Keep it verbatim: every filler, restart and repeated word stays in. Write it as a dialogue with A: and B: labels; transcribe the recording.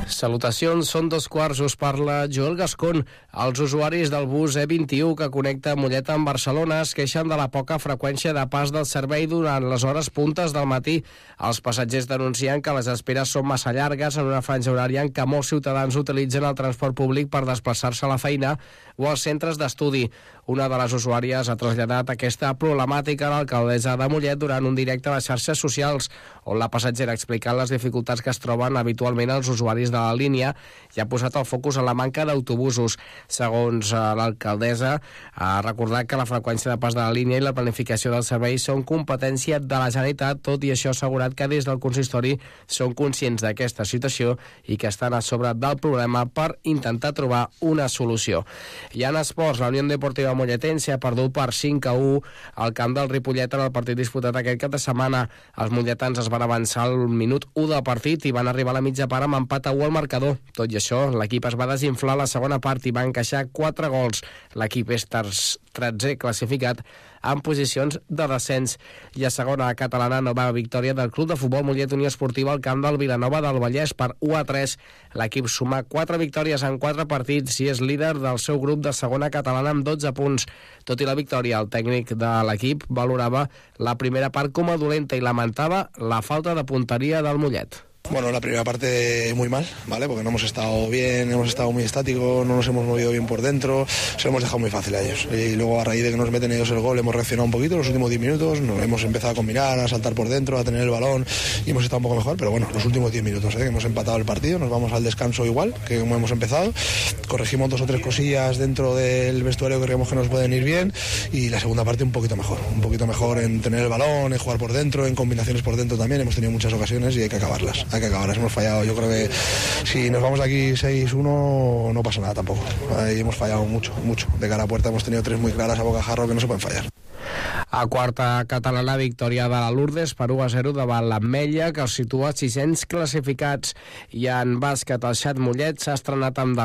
A: Salutacions, són dos quarts, us parla Joel Gascon. Els usuaris del bus E vint i u que connecta Mollet amb Barcelona es queixen de la poca freqüència de pas del servei durant les hores puntes del matí. Els passatgers denuncien que les esperes són massa llargues en una franja horària en què molts ciutadans utilitzen el transport públic per desplaçar-se a la feina o als centres d'estudi. Una de les usuàries ha traslladat aquesta problemàtica a l'alcaldessa de Mollet durant un directe a les xarxes socials, on la passatgera ha explicat les dificultats que es troben habitualment els usuaris de la línia i ha posat el focus en la manca d'autobusos. Segons l'alcaldessa, ha recordat que la freqüència de pas de la línia i la planificació del servei són competència de la Generalitat, tot i això ha assegurat que des del consistori són conscients d'aquesta situació i que estan a sobre del problema per intentar trobar una solució. I en esports, la Unió Deportiva Molletense ha perdut per cinc a u al camp del Ripollet en el partit disputat aquest cap de setmana. Els molletans es van avançar al minut u del partit i van arribar a la mitja part amb empat a u al marcador. Tot i això, l'equip es va desinflar a la segona part i va encaixar quatre gols. L'equip és tretzè classificat en posicions de descens. I a segona catalana, nova victòria del Club de Futbol Mollet Unió Esportiva al camp del Vilanova del Vallès per u a tres. L'equip suma quatre victòries en quatre partits i és líder del seu grup de segona catalana amb dotze punts. Tot i la victòria, el tècnic de l'equip valorava la primera part com a dolenta i lamentava la falta de punteria del Mollet.
B: Bueno, la primera parte muy mal, ¿vale? Porque no hemos estado bien, hemos estado muy estáticos, no nos hemos movido bien por dentro, se lo hemos dejado muy fácil a ellos. Y luego a raíz de que nos meten ellos el gol hemos reaccionado un poquito los últimos diez minutos, nos hemos empezado a combinar, a saltar por dentro, a tener el balón y hemos estado un poco mejor, pero bueno, los últimos diez minutos, ¿eh? Que hemos empatado el partido, nos vamos al descanso igual que como hemos empezado, corregimos dos o tres cosillas dentro del vestuario que creemos que nos pueden ir bien y la segunda parte un poquito mejor, un poquito mejor en tener el balón, en jugar por dentro, en combinaciones por dentro también, hemos tenido muchas ocasiones y hay que acabarlas. Hay que acabar, hemos fallado, yo creo que si nos vamos de aquí seis uno no pasa nada tampoco, ahí hemos fallado mucho, mucho, de cara a puerta hemos tenido tres muy claras a bocajarro que no se pueden fallar.
A: A quarta catalana, victòria de la Lourdes per u a zero davant l'Ametlla, que els situa sis-cents classificats. I en bàsquet, el Xat Mollet s'ha estrenat amb